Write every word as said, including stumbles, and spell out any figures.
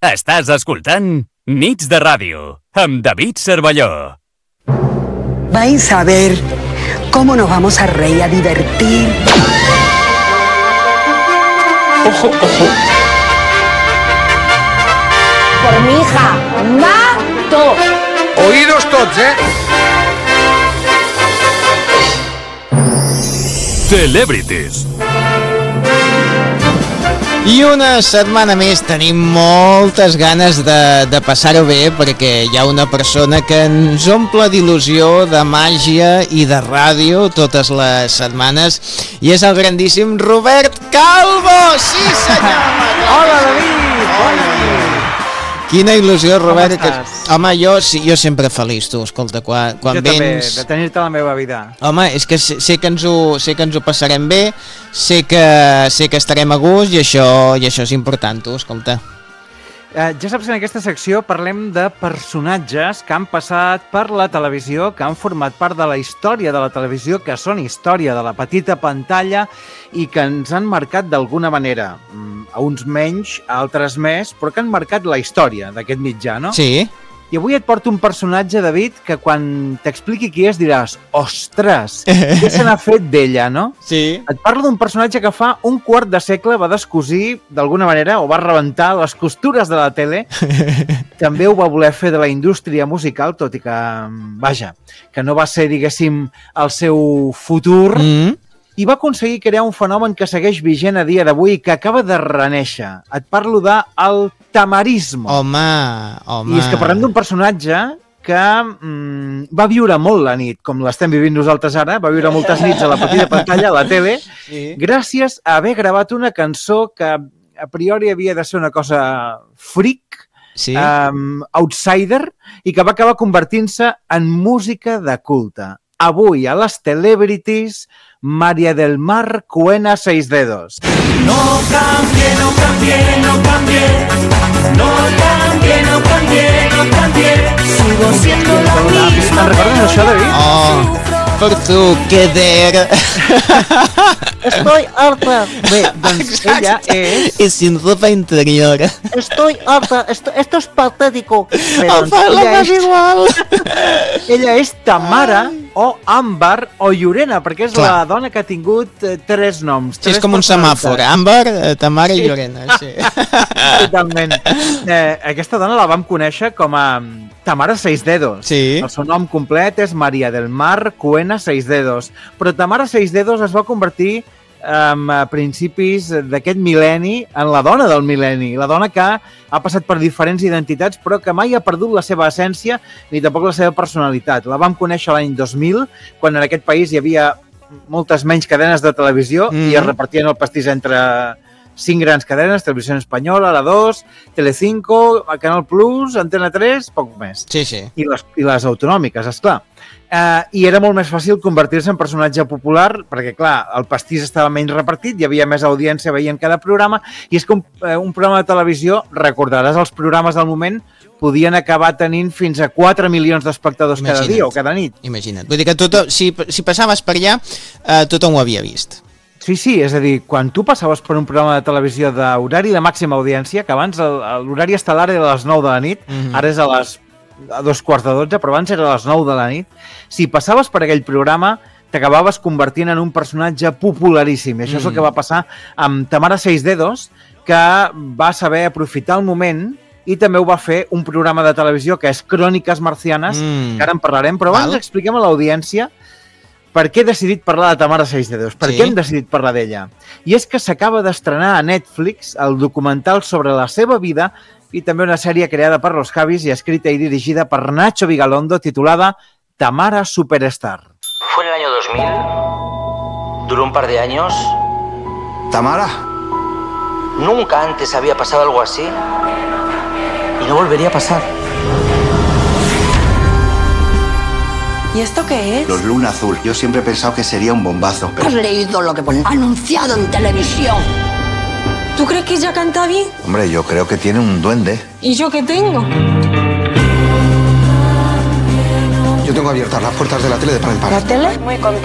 Estàs escoltant Nits de Ràdio amb David Cervelló. Vais a ver cómo nos vamos a reír, a divertir. Ojo, ojo. Por mi hija, mato. Oídos tots, eh? Celebrities. I una setmana més tenim moltes ganes de, de passar-ho bé, perquè hi ha una persona que ens omple d'il·lusió, de màgia i de ràdio totes les setmanes, i és el grandíssim Robert Calvo! Sí, senyor! Hola, David! Bona nit! Quina il·lusió, Robert. Com estàs? Que... Home, jo, sí, jo sempre feliç, tu, escolta, quan, quan jo vens... també, de tenir-te a la meva vida. Home, és que sé, sé, que ens ho, sé que ens ho passarem bé, sé que, sé que estarem a gust, i això, i això és important, tu, escolta. Eh, ja saps que en aquesta secció parlem de personatges que han passat per la televisió, que han format part de la història de la televisió, que són història de la petita pantalla i que ens han marcat d'alguna manera. A uns menys, a altres més, però que han marcat la història d'aquest mitjà, no? Sí. I avui et porto un personatge, David, que quan t'expliqui qui és diràs, ostres, què se n'ha fet d'ella, no? Sí. Et parlo d'un personatge que fa un quart de segle va descosir, d'alguna manera, o va rebentar les costures de la tele. També ho va voler fer de la indústria musical, tot i que, vaja, que no va ser, diguéssim, el seu futur. Mm. I va aconseguir crear un fenomen que segueix vigent a dia d'avui i que acaba de reneixer. Et parlo de el tamarismo. Home, home... I és que parlem d'un personatge que mm, va viure molt la nit, com l'estem vivint nosaltres ara, va viure moltes nits a la petita pantalla, a la tele, sí. Gràcies a haver gravat una cançó que a priori havia de ser una cosa freak, sí. um, outsider, i que va acabar convertint-se en música de culte. Avui a les Celebrities, María del Mar Cuena Seis Dedos. No cambié, no cambié, no cambié, no cambié, no cambié, no cambié, sigo siendo la misma. Te'n recordes això, David? Oh, per tu, queder. Estoy harta. Bé, doncs ella és... I sin ropa interior. Estoy harta. Esto, esto es patético. Bé, Em doncs, fa la ella, més és... igual. ella és Tamara o Àmbar o Llorena, perquè és Clar. la dona que ha tingut eh, tres noms. Sí, tres és com un semàfor. Àmbar, Tamara i Llorena, sí. Totalment. Eh, aquesta dona la vam conèixer com a Tamara Seis Dedos. Sí. El seu nom complet és María del Mar Cuena Seis Dedos. Però Tamara Seis Dedos es va convertir um, a principis d'aquest mil·lenni en la dona del mil·lenni. La dona que ha passat per diferents identitats però que mai ha perdut la seva essència ni tampoc la seva personalitat. La vam conèixer l'any dos mil, quan en aquest país hi havia moltes menys cadenes de televisió mm. i es repartien el pastís entre cinc grans cadenes, Televisió Espanyola, la dos, Telecinco, Canal Plus, Antena tres, poc més. Sí, sí. I les, i les autonòmiques, esclar. Uh, I era molt més fàcil convertir-se en personatge popular perquè, clar, el pastís estava menys repartit, hi havia més audiència veient cada programa, i és que un, uh, un programa de televisió, recordaràs els programes del moment, podien acabar tenint fins a quatre milions d'espectadors cada dia o cada nit. Imagina't. Vull dir que tot, si, si passaves per allà, uh, tothom ho havia vist. Sí, sí, és a dir, quan tu passaves per un programa de televisió d'horari de màxima audiència, que abans l'horari estel·lar era a les nou de la nit, mm-hmm. ara és a les a dos quarts de dotze, però abans era a les nou de la nit, si passaves per aquell programa t'acabaves convertint en un personatge popularíssim. I això mm. és el que va passar amb Tamara Seis Dedos, que va saber aprofitar el moment i també ho va fer un programa de televisió que és Cròniques Marcianes, mm. que ara en parlarem, però abans Val. expliquem a l'audiència per què he decidit parlar de Tamara Seis Dedos, per sí. què hem decidit parlar d'ella. I és que s'acaba d'estrenar a Netflix el documental sobre la seva vida i també una sèrie creada per Los Javis i escrita i dirigida per Nacho Vigalondo titulada Tamara Superstar. Fue en el año dos mil, duró un par de años. Tamara. Nunca antes había pasado algo así y no volvería a pasar. ¿Y esto qué es? Los Luna Azul. Yo siempre he pensado que sería un bombazo. Pero... ¿Has leído lo que pone anunciado en televisión? ¿Tú crees que ella canta bien? Hombre, yo creo que tiene un duende. ¿Y yo qué tengo? Yo tengo abiertas las puertas de la tele de par en par. ¿La tele? Muy contenta.